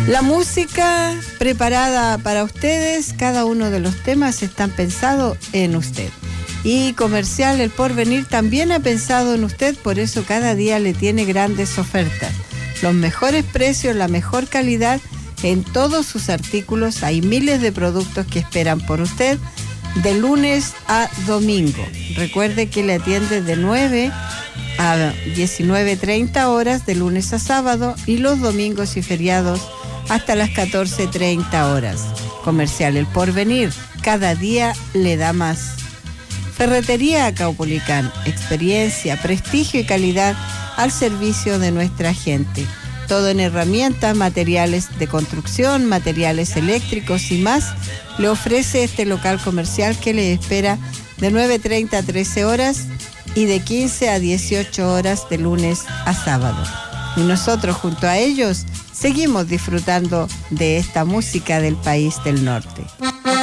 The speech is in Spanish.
La música preparada para ustedes, cada uno de los temas están pensados en usted. Y Comercial El Porvenir también ha pensado en usted, por eso cada día le tiene grandes ofertas. Los mejores precios, la mejor calidad en todos sus artículos. Hay miles de productos que esperan por usted de lunes a domingo. Recuerde que le atiende de 9 a 19:30 horas de lunes a sábado y los domingos y feriados hasta las 14:30 horas. Comercial El Porvenir, cada día le da más. Ferretería Caupolicán, experiencia, prestigio y calidad al servicio de nuestra gente. Todo en herramientas, materiales de construcción, materiales eléctricos y más, le ofrece este local comercial que le espera de 9:30 a 13 horas y de 15 a 18 horas de lunes a sábado. Y nosotros junto a ellos seguimos disfrutando de esta música del país del norte.